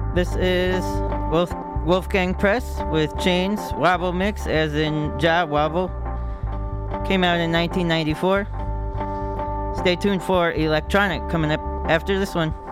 This is Wolfgang Press with Chains Wobble Mix, as in Ja Wobble. Came out in 1994. Stay tuned for Electronic coming up after this one.